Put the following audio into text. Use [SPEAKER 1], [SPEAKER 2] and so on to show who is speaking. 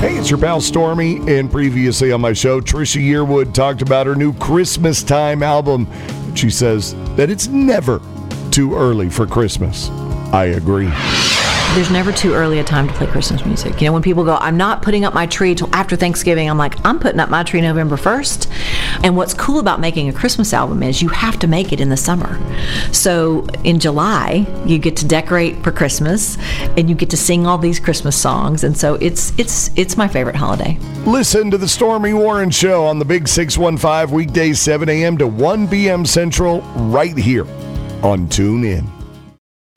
[SPEAKER 1] Hey, it's your pal Stormy, and previously on my show, Trisha Yearwood talked about her new Christmas Time album. She says that it's never too early for Christmas. I agree.
[SPEAKER 2] There's never too early a time to play Christmas music. You know, when people go, I'm not putting up my tree till after Thanksgiving, I'm like, I'm putting up my tree November 1st. And what's cool about making a Christmas album is you have to make it in the summer. So in July, you get to decorate for Christmas, and you get to sing all these Christmas songs. And so it's my favorite holiday.
[SPEAKER 1] Listen to the Stormy Warren Show on the Big 615 weekdays 7 a.m. to 1 p.m. Central right here on TuneIn.